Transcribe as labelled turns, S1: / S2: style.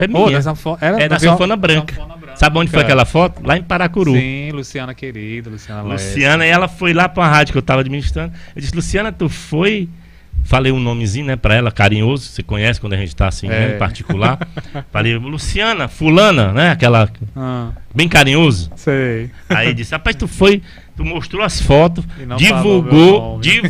S1: É minha.
S2: Era
S1: da Sanfona Branca. Sabe onde foi aquela foto? Lá em Paracuru.
S2: Sim, Luciana querida,
S1: Luciana, e ela foi lá pra uma rádio que eu tava administrando. Eu disse, Luciana, tu foi... Falei um nomezinho, né, pra ela, carinhoso. Você conhece quando a gente tá assim, né, em particular. Falei, Luciana, fulana, né, aquela... Bem carinhoso.
S2: Sei.
S1: Aí disse, rapaz, tu mostrou as fotos, divulgou...